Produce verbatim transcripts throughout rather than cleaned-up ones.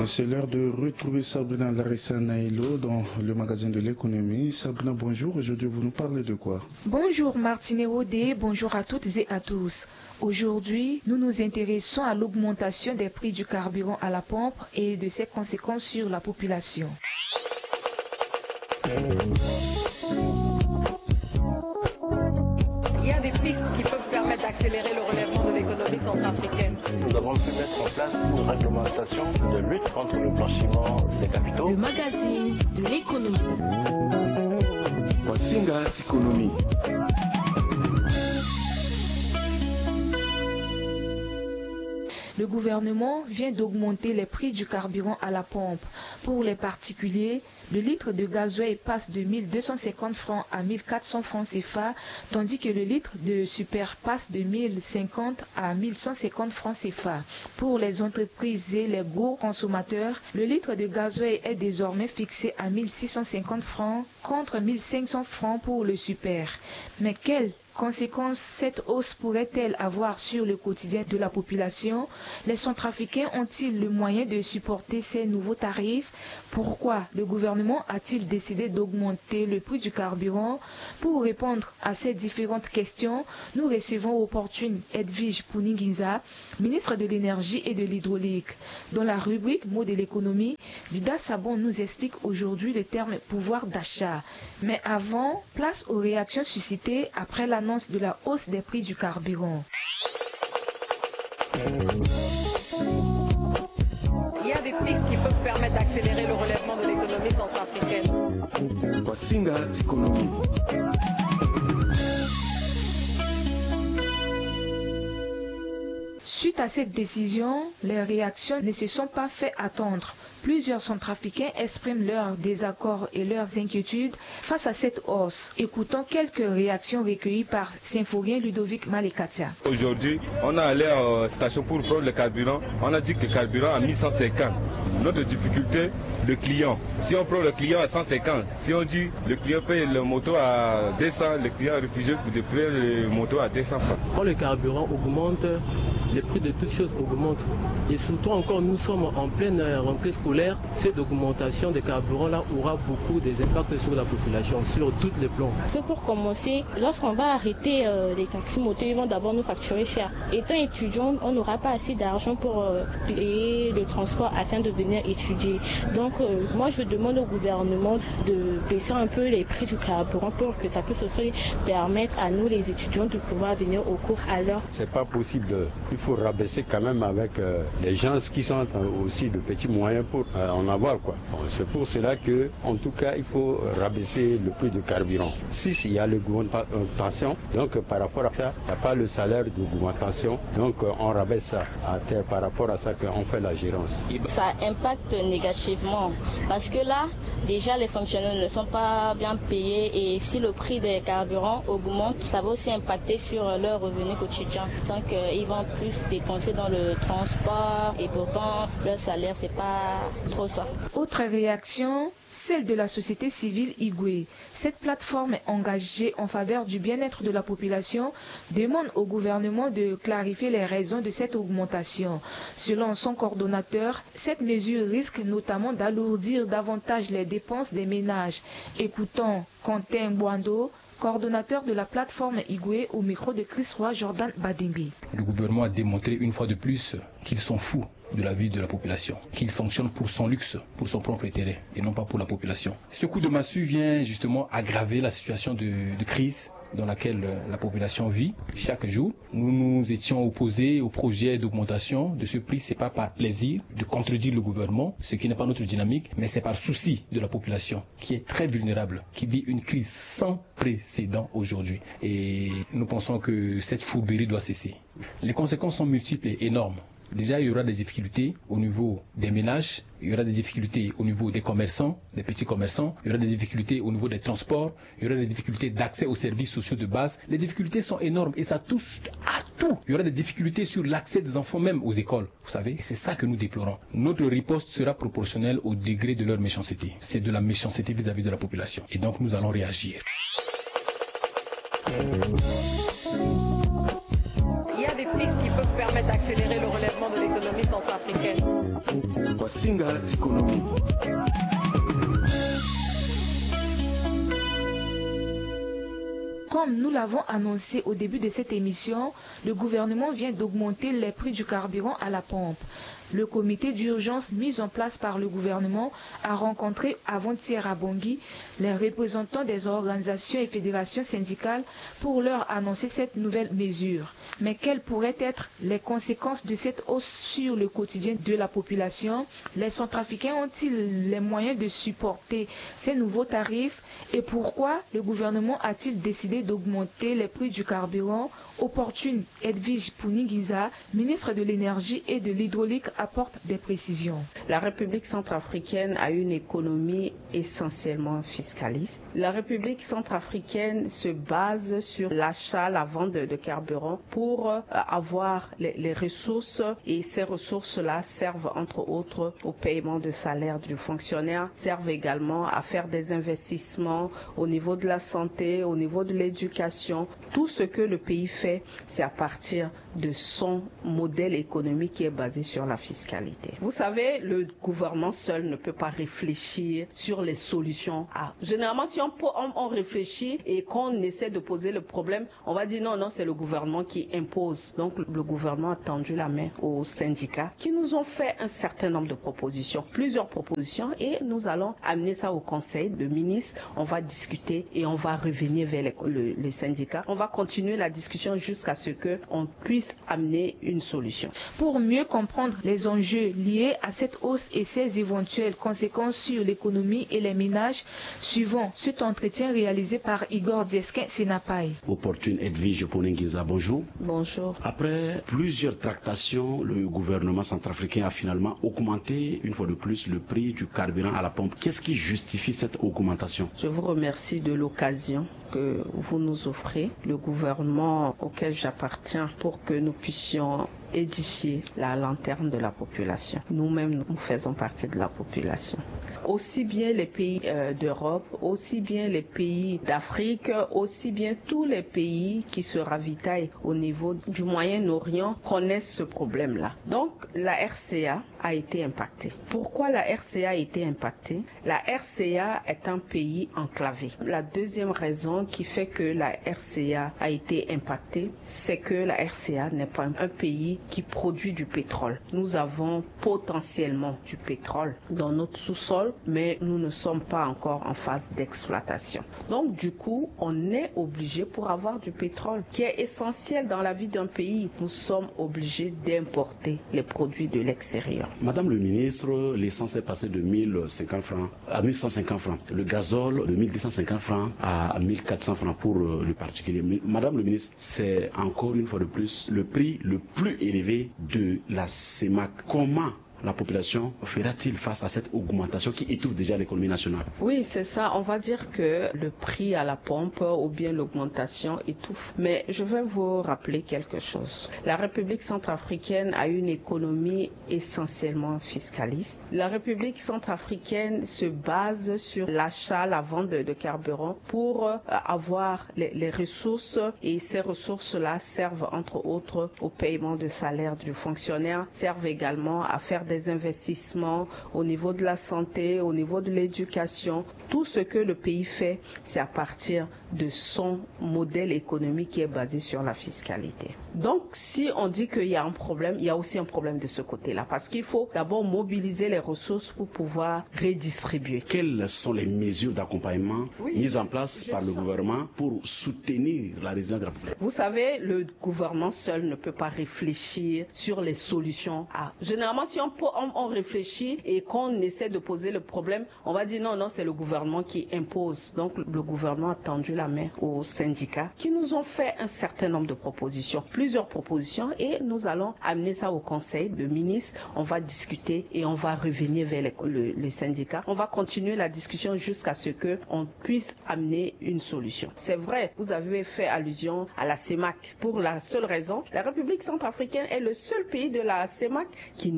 C'est l'heure de retrouver Sabrina Larissa Nailo dans le magazine de l'économie. Sabrina, bonjour. Aujourd'hui, vous nous parlez de quoi? Bonjour Martine Rodé, bonjour à toutes et à tous. Aujourd'hui, nous nous intéressons à l'augmentation des prix du carburant à la pompe et de ses conséquences sur la population. Il y a des pistes qui peuvent permettre d'accélérer le relèvement de l'économie centrafricaine. Nous avons pu mettre en place une réglementation de lutte contre le blanchiment des capitaux. Le magazine de l'économie. Wasinga Tikonomi. Le gouvernement vient d'augmenter les prix du carburant à la pompe. Pour les particuliers, le litre de gasoil passe de mille deux cent cinquante francs à mille quatre cents francs C F A, tandis que le litre de super passe de mille cinquante à mille cent cinquante francs C F A. Pour les entreprises et les gros consommateurs, le litre de gasoil est désormais fixé à mille six cent cinquante francs contre mille cinq cents francs pour le super. Mais quelle conséquences cette hausse pourrait-elle avoir sur le quotidien de la population? Les Centrafricains ont-ils le moyen de supporter ces nouveaux tarifs? Pourquoi le gouvernement a-t-il décidé d'augmenter le prix du carburant? Pour répondre à ces différentes questions, nous recevons opportune Edwige Puninginza, ministre de l'Énergie et de l'Hydraulique. Dans la rubrique Mots de l'économie, Dida Sabon nous explique aujourd'hui le terme pouvoir d'achat. Mais avant, place aux réactions suscitées après l'annonce de la hausse des prix du carburant. Il y a des pistes qui peuvent permettre d'accélérer le relèvement de l'économie centrafricaine. Wasinga Tikonomi. Suite à cette décision, les réactions ne se sont pas fait attendre. Plusieurs Centrafricains expriment leurs désaccords et leurs inquiétudes face à cette hausse. Écoutons quelques réactions recueillies par Symphorien Ludovic Malekatia. Aujourd'hui, on est allé à la station pour prendre le carburant. On a dit que le carburant à mille cent cinquante. Notre difficulté, le client. Si on prend le client à cent cinquante, si on dit le client paye le moto à deux cents, le client est refusé de payer le moto à deux cents francs. Quand le carburant augmente, les prix de toutes choses augmentent. Et surtout encore, nous sommes en pleine rentrée scolaire. Cette augmentation des carburants-là aura beaucoup des impacts sur la population, sur tous les plans. Pour commencer, lorsqu'on va arrêter euh, les taxis motos, ils vont d'abord nous facturer cher. Étant étudiant, on n'aura pas assez d'argent pour euh, payer le transport afin de venir étudier. Donc euh, moi je demande au gouvernement de baisser un peu les prix du carburant pour que ça puisse aussi permettre à nous les étudiants de pouvoir venir au cours à l'heure. C'est pas possible. Il faut rabaisser quand même avec euh, les gens qui sont euh, aussi de petits moyens pour euh, en avoir quoi. Bon, c'est pour cela que en tout cas il faut rabaisser le prix du carburant. Si il y a l'augmentation, donc euh, par rapport à ça, il n'y a pas le salaire d'augmentation, donc euh, on rabaisse ça à terre par rapport à ça qu'on fait la gérance. Ça impacte négativement parce que là, déjà les fonctionnaires ne sont pas bien payés et si le prix des carburants augmente, ça va aussi impacter sur leur revenu quotidien. Donc euh, ils vont plus dépenser dans le transport et pourtant leur salaire c'est pas trop ça. Autre réaction, celle de la société civile Igwe. Cette plateforme engagée en faveur du bien-être de la population demande au gouvernement de clarifier les raisons de cette augmentation. Selon son coordonnateur, cette mesure risque notamment d'alourdir davantage les dépenses des ménages. Écoutons Quentin Boando, coordonnateur de la plateforme Igwe, au micro de Chris Roy Jordan Badimbi. Le gouvernement a démontré une fois de plus qu'ils sont fous de la vie de la population, qu'il fonctionne pour son luxe, pour son propre intérêt et non pas pour la population. Ce coup de massue vient justement aggraver la situation de, de crise dans laquelle la population vit chaque jour. Nous nous étions opposés au projet d'augmentation de ce prix. C'est pas par plaisir de contredire le gouvernement, ce qui n'est pas notre dynamique, mais c'est par souci de la population qui est très vulnérable, qui vit une crise sans précédent aujourd'hui. Et nous pensons que cette fourberie doit cesser. Les conséquences sont multiples et énormes. Déjà, il y aura des difficultés au niveau des ménages, il y aura des difficultés au niveau des commerçants, des petits commerçants, il y aura des difficultés au niveau des transports, il y aura des difficultés d'accès aux services sociaux de base. Les difficultés sont énormes et ça touche à tout. Il y aura des difficultés sur l'accès des enfants même aux écoles. Vous savez, c'est ça que nous déplorons. Notre riposte sera proportionnelle au degré de leur méchanceté. C'est de la méchanceté vis-à-vis de la population. Et donc, nous allons réagir. Il y a des pistes qui peuvent permettre d'accélérer le relèvement de l'économie centrafricaine. Wasinga Économie. Comme nous l'avons annoncé au début de cette émission, le gouvernement vient d'augmenter les prix du carburant à la pompe. Le comité d'urgence mis en place par le gouvernement a rencontré avant-hier à Bangui les représentants des organisations et fédérations syndicales pour leur annoncer cette nouvelle mesure. Mais quelles pourraient être les conséquences de cette hausse sur le quotidien de la population? Les Centrafricains ont-ils les moyens de supporter ces nouveaux tarifs? Et pourquoi le gouvernement a-t-il décidé d'augmenter les prix du carburant? Opportune, Edwige Puniguiza, ministre de l'Énergie et de l'Hydraulique, apporte des précisions. La République centrafricaine a une économie essentiellement fiscaliste. La République centrafricaine se base sur l'achat, la vente de, de carburant pour euh, avoir les, les ressources, et ces ressources-là servent entre autres au paiement de salaire du fonctionnaire, servent également à faire des investissements au niveau de la santé, au niveau de l'éducation. Tout ce que le pays fait, c'est à partir de son modèle économique qui est basé sur la fiscalité. Vous savez, le gouvernement seul ne peut pas réfléchir sur les solutions. Ah, généralement, si on, on, on réfléchit et qu'on essaie de poser le problème, on va dire non, non, c'est le gouvernement qui impose. Donc, le gouvernement a tendu la main aux syndicats qui nous ont fait un certain nombre de propositions, plusieurs propositions, et nous allons amener ça au conseil de ministres. On va discuter et on va revenir vers les, le, les syndicats. On va continuer la discussion jusqu'à ce qu'on puisse amener une solution. Pour mieux comprendre les enjeux liés à cette hausse et ses éventuelles conséquences sur l'économie et les ménages, suivons cet entretien réalisé par Igor Diesquin Senapai. Opportune Edwige Puniguiza, bonjour. Bonjour. Après plusieurs tractations, le gouvernement centrafricain a finalement augmenté une fois de plus le prix du carburant à la pompe. Qu'est-ce qui justifie cette augmentation? Je vous remercie de l'occasion que vous nous offrez, le gouvernement auquel j'appartiens, pour que nous puissions édifier la lanterne de la population. Nous-mêmes, nous faisons partie de la population. Aussi bien les pays euh, d'Europe, aussi bien les pays d'Afrique, aussi bien tous les pays qui se ravitaillent au niveau du Moyen-Orient connaissent ce problème-là. Donc, la R C A a été impactée. Pourquoi la R C A a été impactée? La R C A est un pays enclavé. La deuxième raison qui fait que la R C A a été impactée, c'est que la R C A n'est pas un pays qui produit du pétrole. Nous avons potentiellement du pétrole dans notre sous-sol, mais nous ne sommes pas encore en phase d'exploitation. Donc du coup, on est obligé, pour avoir du pétrole qui est essentiel dans la vie d'un pays, nous sommes obligés d'importer les produits de l'extérieur. Madame le ministre, l'essence est passée de mille cinquante francs à mille cent cinquante francs. Le gazole de mille deux cent cinquante francs à mille quatre cents francs pour le particulier. Madame le ministre, c'est encore une fois de plus le prix le plus élevé de la C E M A C. Comment la population fera-t-il face à cette augmentation qui étouffe déjà l'économie nationale? Oui, c'est ça. On va dire que le prix à la pompe ou bien l'augmentation étouffe. Mais je vais vous rappeler quelque chose. La République centrafricaine a une économie essentiellement fiscaliste. La République centrafricaine se base sur l'achat, la vente de, de carburant pour avoir les, les ressources, et ces ressources-là servent entre autres au paiement de salaire du fonctionnaire, servent également à faire des investissements au niveau de la santé, au niveau de l'éducation. Tout ce que le pays fait, c'est à partir de son modèle économique qui est basé sur la fiscalité. Donc, si on dit qu'il y a un problème, il y a aussi un problème de ce côté-là, parce qu'il faut d'abord mobiliser les ressources pour pouvoir redistribuer. Quelles sont les mesures d'accompagnement oui, mises en place par le gouvernement pour soutenir la résilience de la population? Vous savez, le gouvernement seul ne peut pas réfléchir sur les solutions. Ah, généralement, si on, on, on réfléchit et qu'on essaie de poser le problème, on va dire non, non, c'est le gouvernement qui impose. Donc, le gouvernement a tendu la main aux syndicats qui nous ont fait un certain nombre de propositions, plusieurs propositions, et nous allons amener ça au conseil de ministres. On va discuter et on va revenir vers les, le, les syndicats. On va continuer la discussion jusqu'à ce qu'on puisse amener une solution. C'est vrai, vous avez fait allusion à la C E M A C pour la seule raison, la République centrafricaine est le seul pays de la C E M A C qui n'est pas exploité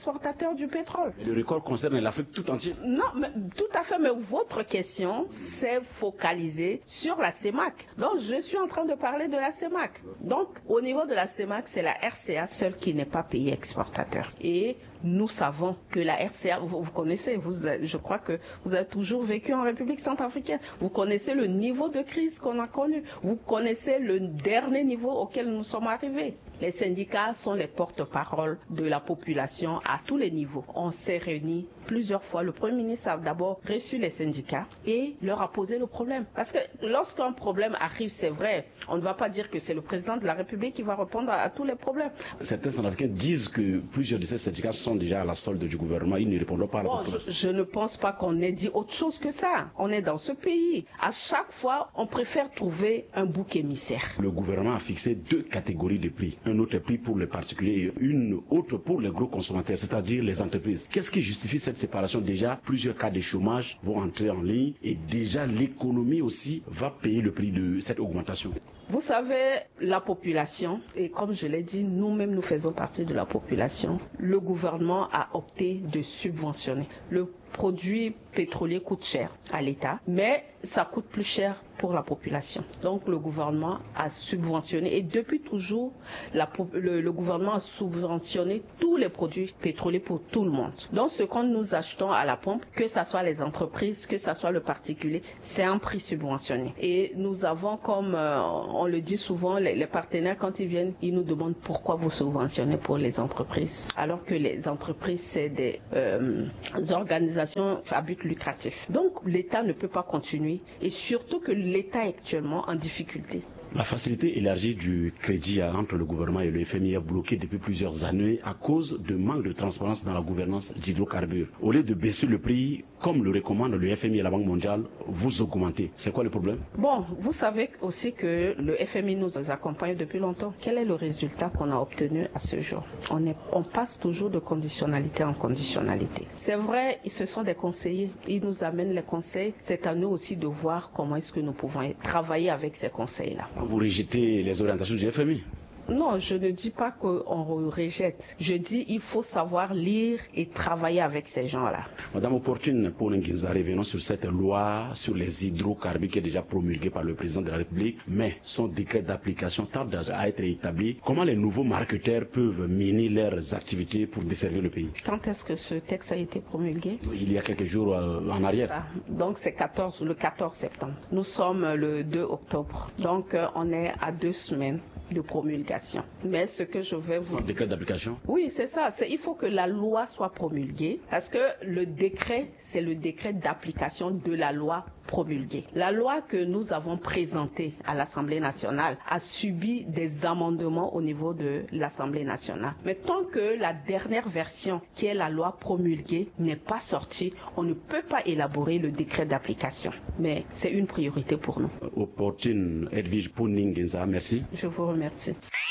exportateurs du pétrole. Le record concerne l'Afrique tout entière. Non, mais, tout à fait, mais votre question s'est focalisée sur la CEMAC. Donc, je suis en train de parler de la CEMAC. Donc, au niveau de la CEMAC, c'est la R C A seule qui n'est pas pays exportateur. Et nous savons que la R C A, vous, vous connaissez, vous, je crois que vous avez toujours vécu en République centrafricaine. Vous connaissez le niveau de crise qu'on a connu. Vous connaissez le dernier niveau auquel nous sommes arrivés. Les syndicats sont les porte-parole de la population à tous les niveaux. On s'est réunis plusieurs fois. Le Premier ministre a d'abord reçu les syndicats et leur a posé le problème. Parce que lorsqu'un problème arrive, c'est vrai, on ne va pas dire que c'est le président de la République qui va répondre à, à tous les problèmes. Certains Centrafricains disent que plusieurs de ces syndicats sont déjà à la solde du gouvernement. Ils ne répondront pas à la bon, population. Je, je ne pense pas qu'on ait dit autre chose que ça. On est dans ce pays. À chaque fois, on préfère trouver un bouc émissaire. Le gouvernement a fixé deux catégories de prix. Un autre prix pour les particuliers et une autre pour les gros consommateurs, c'est-à-dire les entreprises. Qu'est-ce qui justifie cette séparation? Déjà, plusieurs cas de chômage vont entrer en ligne et déjà l'économie aussi va payer le prix de cette augmentation. Vous savez, la population, et comme je l'ai dit, nous-mêmes nous faisons partie de la population, le gouvernement a opté de subventionner. Le produit pétrolier coûte cher à l'État, mais ça coûte plus cher pour la population. Donc le gouvernement a subventionné et depuis toujours, la, le, le gouvernement a subventionné tous les produits pétroliers pour tout le monde. Donc ce que nous achetons à la pompe, que ce soit les entreprises, que ce soit le particulier, c'est un prix subventionné. Et nous avons, comme euh, on le dit souvent, les, les partenaires, quand ils viennent, ils nous demandent pourquoi vous subventionnez pour les entreprises, alors que les entreprises, c'est des euh, organisations à but lucratif. Donc l'État ne peut pas continuer et surtout que l'État est actuellement en difficulté. La facilité élargie du crédit entre le gouvernement et le F M I est bloquée depuis plusieurs années à cause de manque de transparence dans la gouvernance d'hydrocarbures. Au lieu de baisser le prix, comme le recommande le F M I et la Banque mondiale, vous augmentez. C'est quoi le problème? Bon, vous savez aussi que le F M I nous accompagne depuis longtemps. Quel est le résultat qu'on a obtenu à ce jour? On, est, on passe toujours de conditionnalité en conditionnalité. C'est vrai, ce sont des conseillers. Ils nous amènent les conseils. C'est à nous aussi de voir comment est-ce que nous pouvons travailler avec ces conseils-là. Vous rejetez les orientations du F M I? Non, je ne dis pas qu'on rejette. Je dis qu'il faut savoir lire et travailler avec ces gens-là. Madame Opportune Ponenguinza, revenons sur cette loi sur les hydrocarbures qui est déjà promulguée par le président de la République, mais son décret d'application tarde à être établi. Comment les nouveaux marketeurs peuvent mener leurs activités pour desservir le pays? Quand est-ce que ce texte a été promulgué? Il y a quelques jours euh, en arrière. Ça. Donc c'est quatorze, le quatorze septembre. Nous sommes le deux octobre. Donc euh, on est à deux semaines de promulgation. Mais ce que je vais vous... Sans décret d'application? Oui, c'est ça. C'est, il faut que la loi soit promulguée parce que le décret, c'est le décret d'application de la loi promulguée. La loi que nous avons présentée à l'Assemblée nationale a subi des amendements au niveau de l'Assemblée nationale. Mais tant que la dernière version, qui est la loi promulguée, n'est pas sortie, on ne peut pas élaborer le décret d'application. Mais c'est une priorité pour nous. Opportune Edwige Ponenguinza, merci. Je vous remercie.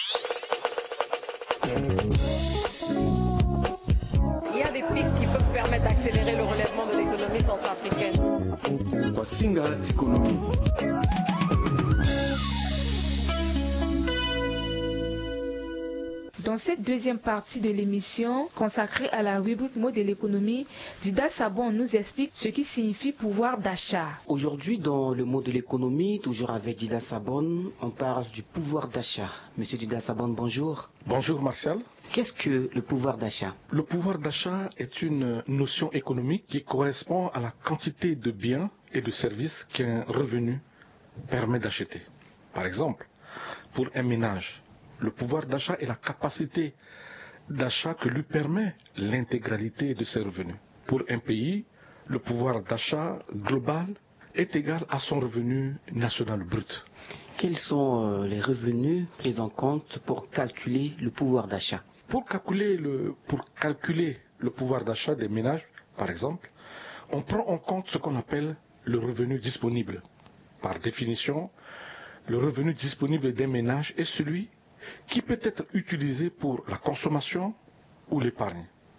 Il y a des pistes qui peuvent permettre d'accélérer le relèvement de l'économie centrafricaine. Dans cette deuxième partie de l'émission consacrée à la rubrique mots de l'économie, Dida Sabon nous explique ce qui signifie pouvoir d'achat. Aujourd'hui, dans le mot de l'économie, toujours avec Dida Sabon, on parle du pouvoir d'achat. Monsieur Dida Sabon, bonjour. Bonjour Martial. Qu'est-ce que le pouvoir d'achat? Le pouvoir d'achat est une notion économique qui correspond à la quantité de biens et de services qu'un revenu permet d'acheter. Par exemple, pour un ménage, le pouvoir d'achat est la capacité d'achat que lui permet l'intégralité de ses revenus. Pour un pays, le pouvoir d'achat global est égal à son revenu national brut. Quels sont les revenus pris en compte pour calculer le pouvoir d'achat? Pour calculer le, pour calculer le pouvoir d'achat des ménages, par exemple, on prend en compte ce qu'on appelle le revenu disponible. Par définition, le revenu disponible des ménages est celui qui peut être utilisé pour la consommation ou l'épargne.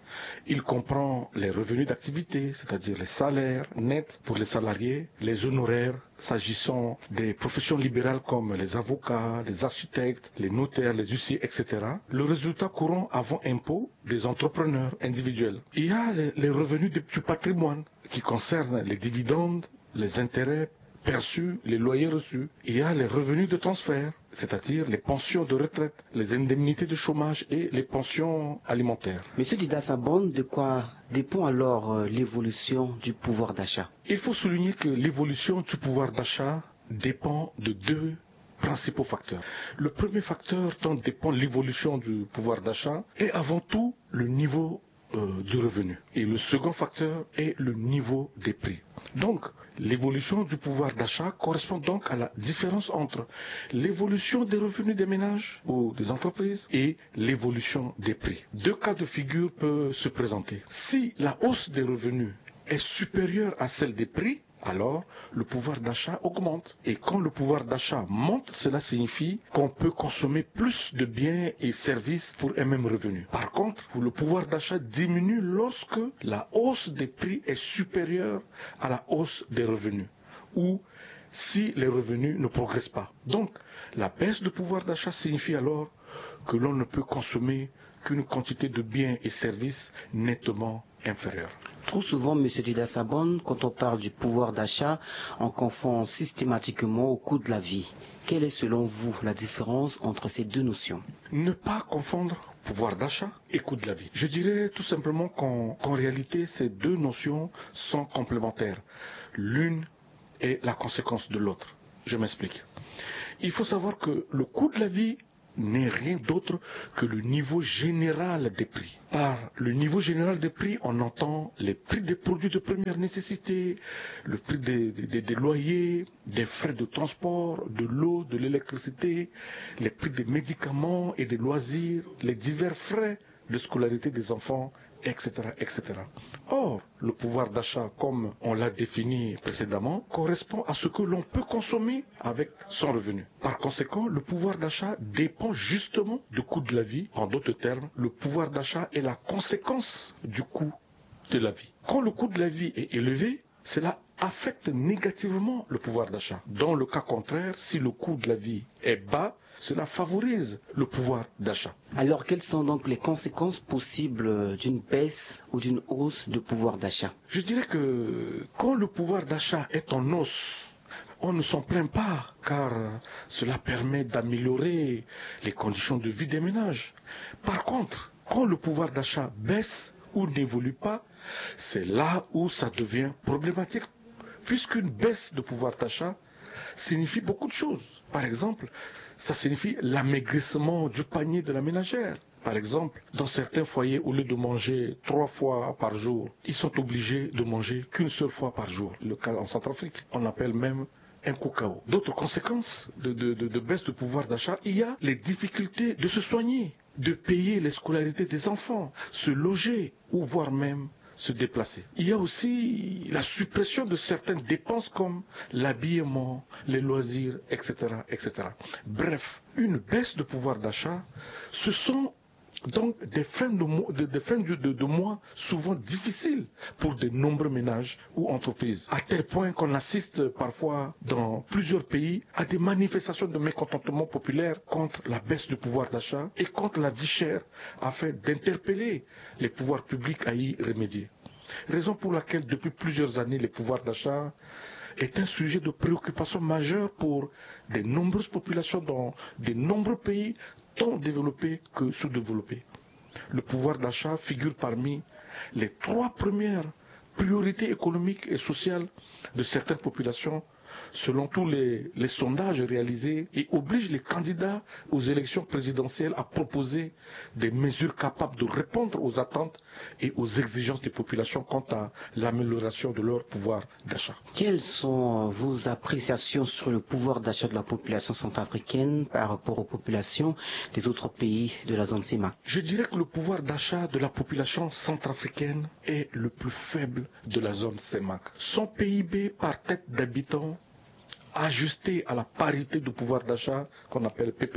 Il comprend les revenus d'activité, c'est-à-dire les salaires nets pour les salariés, les honoraires s'agissant des professions libérales comme les avocats, les architectes, les notaires, les huissiers, et cetera. Le résultat courant avant impôt des entrepreneurs individuels. Il y a les, les revenus du patrimoine qui concernent les dividendes, les intérêts perçus, les loyers reçus. Il y a les revenus de transfert, c'est-à-dire les pensions de retraite, les indemnités de chômage et les pensions alimentaires. Monsieur Dida Sabon, de quoi dépend alors euh, l'évolution du pouvoir d'achat? Il faut souligner que l'évolution du pouvoir d'achat dépend de deux principaux facteurs. Le premier facteur dont dépend l'évolution du pouvoir d'achat est avant tout le niveau euh, du revenu. Et le second facteur est le niveau des prix. Donc, l'évolution du pouvoir d'achat correspond donc à la différence entre l'évolution des revenus des ménages ou des entreprises et l'évolution des prix. Deux cas de figure peuvent se présenter. Si la hausse des revenus est supérieure à celle des prix, alors le pouvoir d'achat augmente. Et quand le pouvoir d'achat monte, cela signifie qu'on peut consommer plus de biens et services pour un même revenu. Par contre, le pouvoir d'achat diminue lorsque la hausse des prix est supérieure à la hausse des revenus, ou si les revenus ne progressent pas. Donc, la baisse de pouvoir d'achat signifie alors que l'on ne peut consommer qu'une quantité de biens et services nettement inférieure. Trop souvent, M. Dida Sabon, quand on parle du pouvoir d'achat, on confond systématiquement au coût de la vie. Quelle est selon vous la différence entre ces deux notions? Ne pas confondre pouvoir d'achat et coût de la vie. Je dirais tout simplement qu'en, qu'en réalité, ces deux notions sont complémentaires. L'une est la conséquence de l'autre. Je m'explique. Il faut savoir que le coût de la vie n'est rien d'autre que le niveau général des prix. Par le niveau général des prix, on entend les prix des produits de première nécessité, le prix des, des, des loyers, des frais de transport, de l'eau, de l'électricité, les prix des médicaments et des loisirs, les divers frais de scolarité des enfants, et cetera, et cetera. Or, le pouvoir d'achat, comme on l'a défini précédemment, correspond à ce que l'on peut consommer avec son revenu. Par conséquent, le pouvoir d'achat dépend justement du coût de la vie. En d'autres termes, le pouvoir d'achat est la conséquence du coût de la vie. Quand le coût de la vie est élevé, cela affecte négativement le pouvoir d'achat. Dans le cas contraire, si le coût de la vie est bas, cela favorise le pouvoir d'achat. Alors, quelles sont donc les conséquences possibles d'une baisse ou d'une hausse de pouvoir d'achat? Je dirais que quand le pouvoir d'achat est en hausse, on ne s'en plaint pas, car cela permet d'améliorer les conditions de vie des ménages. Par contre, quand le pouvoir d'achat baisse ou n'évolue pas, c'est là où ça devient problématique, puisqu'une baisse de pouvoir d'achat signifie beaucoup de choses. Par exemple, ça signifie l'amaigrissement du panier de la ménagère. Par exemple, dans certains foyers, au lieu de manger trois fois par jour, ils sont obligés de manger qu'une seule fois par jour. Le cas en Centrafrique, on appelle même un cacao. D'autres conséquences de, de, de, de baisse de pouvoir d'achat, il y a les difficultés de se soigner, de payer les scolarités des enfants, se loger ou voire même se déplacer. Il y a aussi la suppression de certaines dépenses comme l'habillement, les loisirs, et cetera, et cetera. Bref, une baisse de pouvoir d'achat, ce sont donc des fins de mois, de, des fins de, de, de mois souvent difficiles pour de nombreux ménages ou entreprises, à tel point qu'on assiste parfois dans plusieurs pays à des manifestations de mécontentement populaire contre la baisse du pouvoir d'achat et contre la vie chère, afin d'interpeller les pouvoirs publics à y remédier. Raison pour laquelle depuis plusieurs années le pouvoir d'achat est un sujet de préoccupation majeure pour de nombreuses populations dans de nombreux pays, tant développés que sous-développés. Le pouvoir d'achat figure parmi les trois premières priorités économiques et sociales de certaines populations, selon tous les, les sondages réalisés, et oblige les candidats aux élections présidentielles à proposer des mesures capables de répondre aux attentes et aux exigences des populations quant à l'amélioration de leur pouvoir d'achat. Quelles sont vos appréciations sur le pouvoir d'achat de la population centrafricaine par rapport aux populations des autres pays de la zone CEMAC? Je dirais que le pouvoir d'achat de la population centrafricaine est le plus faible de la zone CEMAC. Son P I B par tête d'habitant, ajusté à la parité de pouvoir d'achat qu'on appelle P P A,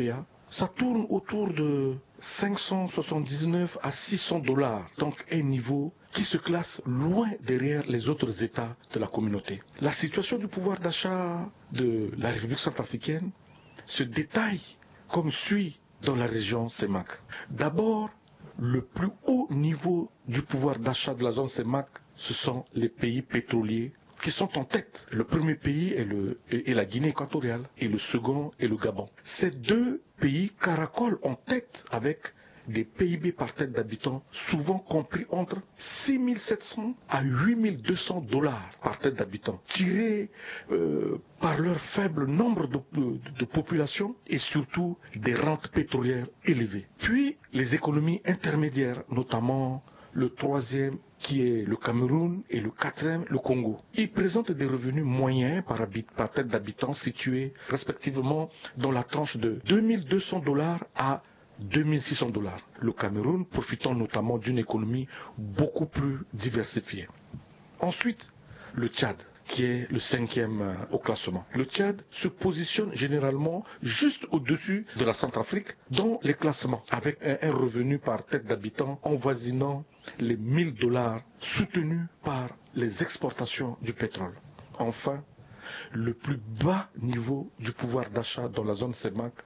ça tourne autour de cinq cent soixante-dix-neuf à six cents dollars, donc un niveau qui se classe loin derrière les autres États de la communauté. La situation du pouvoir d'achat de la République centrafricaine se détaille comme suit dans la région C E M A C. D'abord, le plus haut niveau du pouvoir d'achat de la zone C E M A C, ce sont les pays pétroliers qui sont en tête. Le premier pays est, le, est la Guinée équatoriale et le second est le Gabon. Ces deux pays caracolent en tête avec des P I B par tête d'habitant souvent compris entre six mille sept cents à huit mille deux cents dollars par tête d'habitant, tirés euh, par leur faible nombre de, de, de population et surtout des rentes pétrolières élevées. Puis les économies intermédiaires, notamment le troisième qui est le Cameroun et le quatrième, le Congo. Ils présentent des revenus moyens par, par tête d'habitant situés respectivement dans la tranche de deux mille deux cents dollars à deux mille six cents dollars. Le Cameroun profitant notamment d'une économie beaucoup plus diversifiée. Ensuite, le Tchad, qui est le cinquième euh, au classement. Le Tchad se positionne généralement juste au-dessus de la Centrafrique dans les classements, avec un, un revenu par tête d'habitant avoisinant les mille dollars, soutenu par les exportations du pétrole. Enfin, le plus bas niveau du pouvoir d'achat dans la zone C E M A C,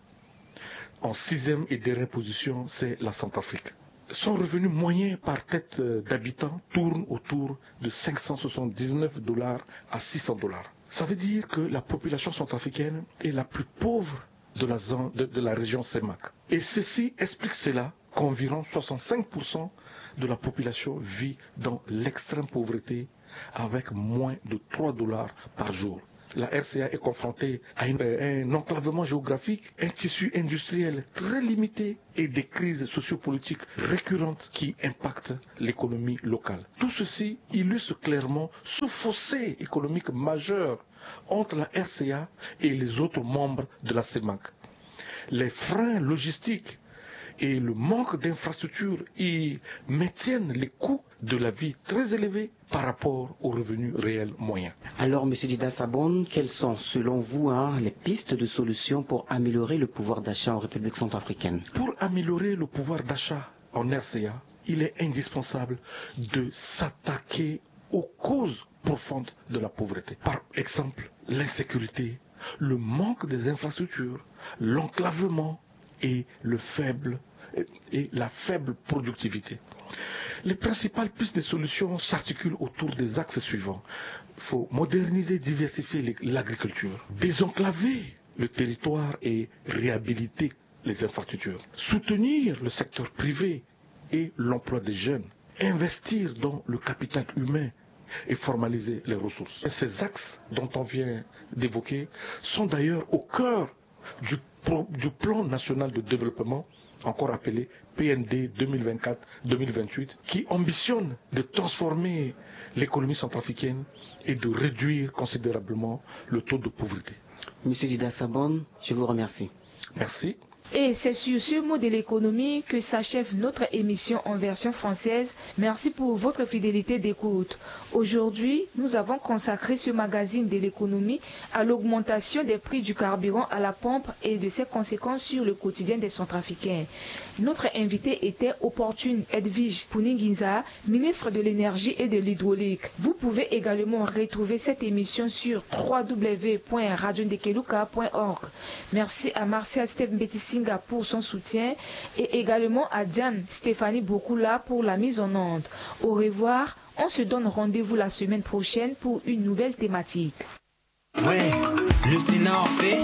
en sixième et dernière position, c'est la Centrafrique. Son revenu moyen par tête d'habitant tourne autour de cinq cent soixante-dix-neuf dollars à six cents dollars. Ça veut dire que la population centrafricaine est la plus pauvre de la, zone, de, de la région C E M A C. Et ceci explique cela qu'environ soixante-cinq pour cent de la population vit dans l'extrême pauvreté avec moins de trois dollars par jour. La R C A est confrontée à une, un enclavement géographique, un tissu industriel très limité et des crises sociopolitiques récurrentes qui impactent l'économie locale. Tout ceci illustre clairement ce fossé économique majeur entre la R C A et les autres membres de la C E M A C. Les freins logistiques et le manque d'infrastructures y maintiennent les coûts de la vie très élevés par rapport aux revenus réels moyens. Alors, M. Dida Sabon, quelles sont, selon vous, hein, les pistes de solutions pour améliorer le pouvoir d'achat en République centrafricaine? Pour améliorer le pouvoir d'achat en R C A, il est indispensable de s'attaquer aux causes profondes de la pauvreté. Par exemple, l'insécurité, le manque des infrastructures, l'enclavement et le faible et la faible productivité. Les principales pistes de solutions s'articulent autour des axes suivants. Il faut moderniser, diversifier l'agriculture, désenclaver le territoire et réhabiliter les infrastructures, soutenir le secteur privé et l'emploi des jeunes, investir dans le capital humain et formaliser les ressources. Et ces axes dont on vient d'évoquer sont d'ailleurs au cœur du, pro, du plan national de développement, encore appelé P N D deux mille vingt-quatre deux mille vingt-huit, qui ambitionne de transformer l'économie centrafricaine et de réduire considérablement le taux de pauvreté. Monsieur Dida Sabon, je vous remercie. Merci. Et c'est sur ce mot de l'économie que s'achève notre émission en version française. Merci pour votre fidélité d'écoute. Aujourd'hui, nous avons consacré ce magazine de l'économie à l'augmentation des prix du carburant à la pompe et de ses conséquences sur le quotidien des Centrafricains. Notre invité était Opportune Edwige Puninginza, ministre de l'Énergie et de l'Hydraulique. Vous pouvez également retrouver cette émission sur w w w point radio ndekeluka point org. Merci à Martial Steve Mbetisinga pour son soutien et également à Diane Stéphanie Bokula pour la mise en onde. Au revoir, on se donne rendez-vous la semaine prochaine pour une nouvelle thématique. Ouais, le Sénat en fait,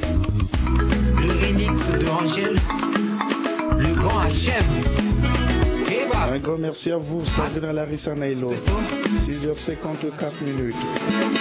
le remix de Angèle, le grand H M. Un grand merci à vous, Sabrina Larissa Nailo. six heures cinquante-quatre minutes.